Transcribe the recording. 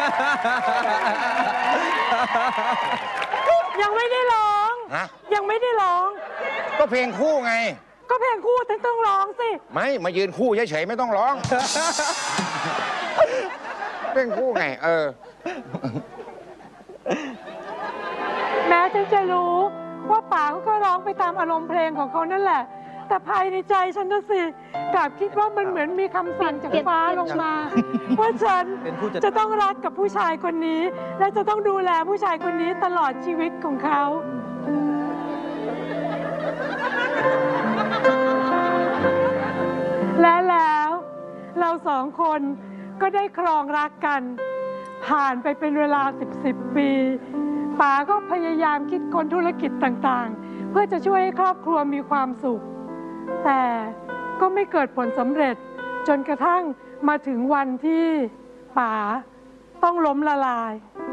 ยังไม่ได้ร้องยังไม่ได้ร้องก็เพลงคู่ไงก็เพลงคู่ต้องร้องสิไม่มายืนคู่เฉยๆไม่ต้องร้องเพลงคู่ไงแม้ฉันจะรู้ว่าป๋าเขาก็ร้องไปตามอารมณ์เพลงของเขานั่นแหละแต่ภายในใจฉันน่ะสิกลับคิดว่ามันเหมือนมีคำสั่งจากฟ้าลงมาว่าฉันจะต้องรักกับผู้ชายคนนี้และจะต้องดูแลผู้ชายคนนี้ตลอดชีวิตของเขาและแล้วเราสองคนก็ได้ครองรักกันผ่านไปเป็นเวลา10 ปีป๋าก็พยายามคิดค้นธุรกิจต่างๆเพื่อจะช่วยให้ครอบครัวมีความสุขแต่ก็ไม่เกิดผลสำเร็จจนกระทั่งมาถึงวันที่ป๋าต้องล้มละลาย